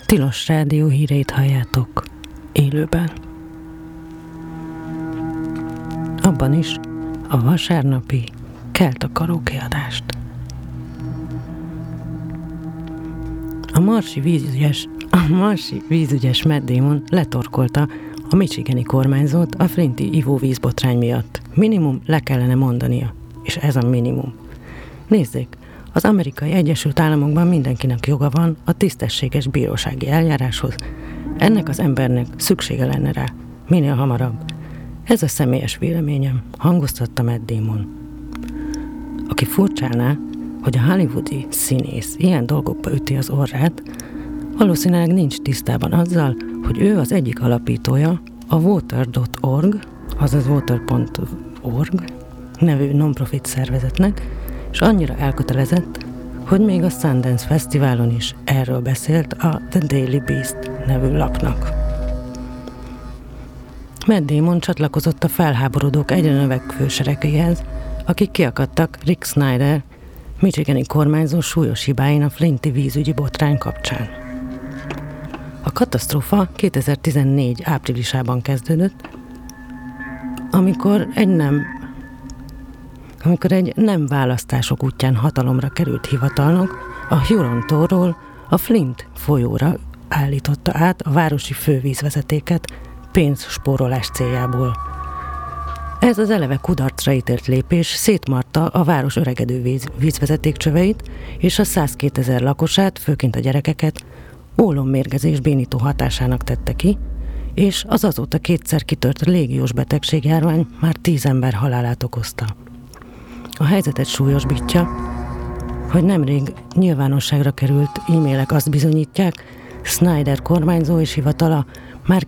Tilos Rádió híreit halljátok élőben. Abban is a vasárnapi Kelt a karókeadást. A marsi vízügyes Matt Damon letorkolta a michigani kormányzót a Flinti ivóvízbotrány miatt. Minimum le kellene mondania, és ez a minimum. Nézzék, az Amerikai Egyesült Államokban mindenkinek joga van a tisztességes bírósági eljáráshoz. Ennek az embernek szüksége lenne rá, minél hamarabb. Ez a személyes véleményem, hangoztatta Matt Damon. Aki furcsálná, hogy a hollywoodi színész ilyen dolgokba üti az orrát, valószínűleg nincs tisztában azzal, hogy ő az egyik alapítója a Water.org, azaz Water.org nevű non-profit szervezetnek, és annyira elkötelezett, hogy még a Sundance Fesztiválon is erről beszélt a The Daily Beast nevű lapnak. Matt Damon csatlakozott a felháborodók egyre növekvő seregéhez, akik kiakadtak Rick Snyder, michigani kormányzó súlyos hibáin a Flinti vízügyi botrány kapcsán. A katasztrófa 2014 áprilisában kezdődött, amikor egy nem választások útján hatalomra került hivatalnok a Huron-tóról a Flint folyóra állította át a városi fővízvezetéket pénzspórolás céljából. Ez az eleve kudarcra ítélt lépés szétmarta a város öregedő vízvezetékcsöveit, és a 102 000 lakosát, főként a gyerekeket ólommérgezés bénító hatásának tette ki, és az azóta kétszer kitört légiós betegségjárvány már 10 ember halálát okozta. A helyzetet súlyosbítja, hogy nemrég nyilvánosságra került e-mailek azt bizonyítják, Snyder kormányzó és hivatala már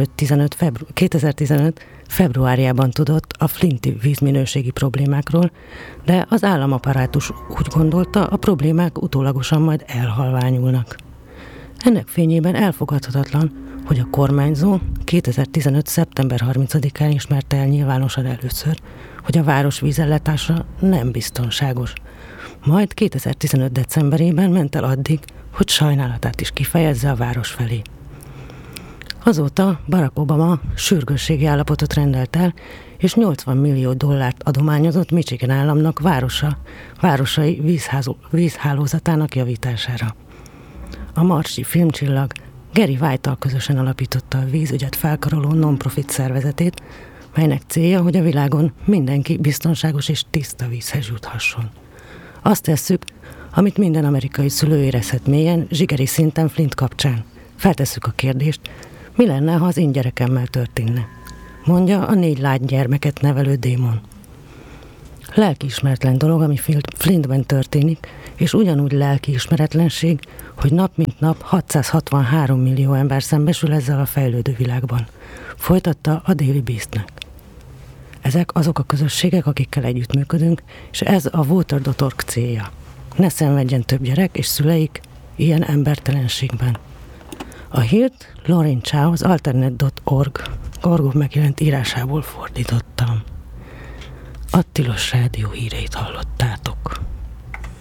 2015 februárjában tudott a Flinti vízminőségi problémákról, de az államaparátus úgy gondolta, a problémák utólagosan majd elhalványulnak. Ennek fényében elfogadhatatlan, hogy a kormányzó 2015. szeptember 30-án ismerte el nyilvánosan először, hogy a város vízellátása nem biztonságos. Majd 2015. decemberében ment el addig, hogy sajnálatát is kifejezze a város felé. Azóta Barack Obama sürgősségi állapotot rendelt el, és $80 millió adományozott Michigan államnak városai vízhálózatának javítására. A marsi filmcsillag Gary White-tal közösen alapította a vízügyet felkaroló non-profit szervezetét, melynek célja, hogy a világon mindenki biztonságos és tiszta vízhez juthasson. Azt tesszük, amit minden amerikai szülő érezhet mélyen, zsigeri szinten Flint kapcsán. Feltesszük a kérdést, mi lenne, ha az én gyerekemmel történne? Mondja a 4 lánygyermeket nevelő Damon. Lelkiismeretlen dolog, ami Flintben történik, és ugyanúgy lelkiismeretlenség, hogy nap mint nap 663 millió ember szembesül ezzel a fejlődő világban. Folytatta a Daily Beastnek. Ezek azok a közösségek, akikkel együttműködünk, és ez a Water.org célja. Ne szenvedjen több gyerek és szüleik ilyen embertelenségben. A hírt Lauren Chow az alternate.org megjelent írásából fordítottam. A Tilos Rádió híreit hallottátok.